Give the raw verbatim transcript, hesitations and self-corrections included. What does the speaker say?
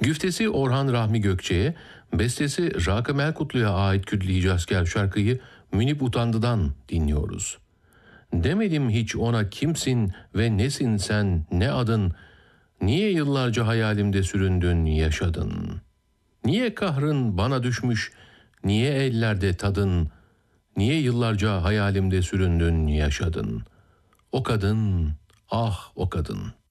Güftesi Orhan Rahmi Gökçe'ye, bestesi Rakım Erkutlu'ya ait Kütli Hicazkar şarkıyı Münip Utandı'dan dinliyoruz. Demedim hiç ona kimsin ve nesin sen, ne adın, niye yıllarca hayalimde süründün, yaşadın? Niye kahrın bana düşmüş, niye ellerde tadın, niye yıllarca hayalimde süründün, yaşadın? O kadın, ah o kadın.